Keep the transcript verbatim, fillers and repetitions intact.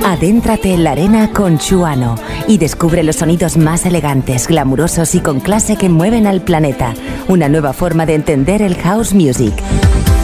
Adéntrate en la arena con Chuano y descubre los sonidos más elegantes, glamurosos y con clase que mueven al planeta. Una nueva forma de entender el house music.